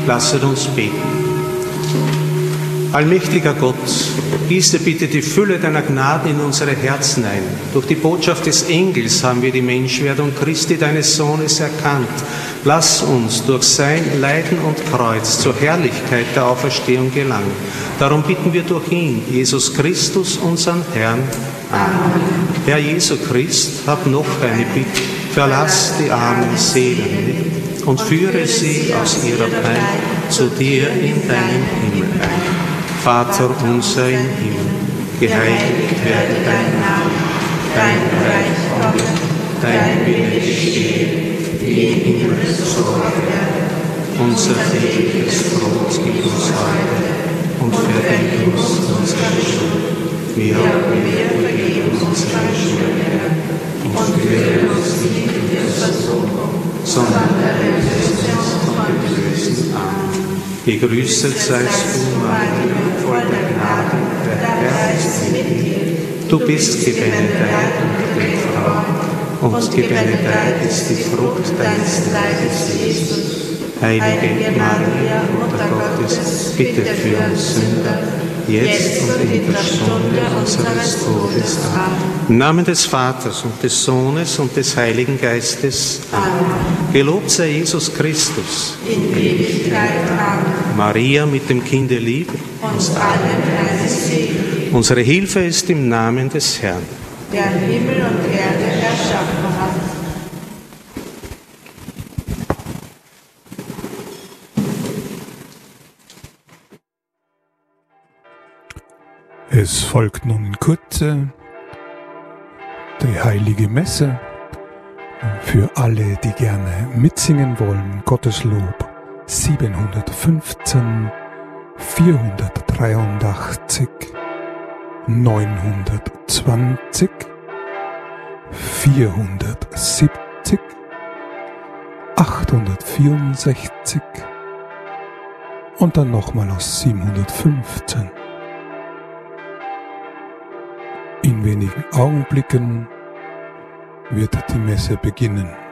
Lasset uns beten. Allmächtiger Gott, gieße bitte die Fülle deiner Gnade in unsere Herzen ein. Durch die Botschaft des Engels haben wir die Menschwerdung Christi, deines Sohnes, erkannt. Lass uns durch sein Leiden und Kreuz zur Herrlichkeit der Auferstehung gelangen. Darum bitten wir durch ihn, Jesus Christus, unseren Herrn. Amen. Herr Jesu Christ, hab noch eine Bitte. Verlass die armen Seelen nicht und führe sie aus ihrer Pein zu dir in deinen Himmel ein. Vater unser im Himmel, geheiligt werde dein Name, dein Reich komme, dein Wille geschehe, wie im Himmel so auf Erden. Unser tägliches Brot gib uns heute und vergib uns unsere Schuld, wie auch wir vergeben unseren Schuldigern. Und führe uns nicht in die Versuchung, sondern erlöse uns von dem Bösen. Amen. Gegrüßet seist du, Maria, voll der Gnade, der Herr ist mit dir. Du bist gebenedeit unter den Frauen, und gebenedeit ist die Frucht deines Leibes, Jesus. Heilige Maria, Mutter Gottes, bitte für uns Sünder, jetzt und in der Stunde unseres Todes. Amen. Im Namen des Vaters und des Sohnes und des Heiligen Geistes. Amen. Gelobt sei Jesus Christus. In Ewigkeit. Amen. Maria mit dem Kinde Liebe. Uns allen eine Segen. Unsere Hilfe ist im Namen des Herrn, der Himmel und Erde erschaffen hat. Es folgt nun in Kürze die Heilige Messe. Für alle, die gerne mitsingen wollen, Gotteslob 715, 483, 920, 470, 864 und dann nochmal aus 715. In wenigen Augenblicken wird die Messe beginnen.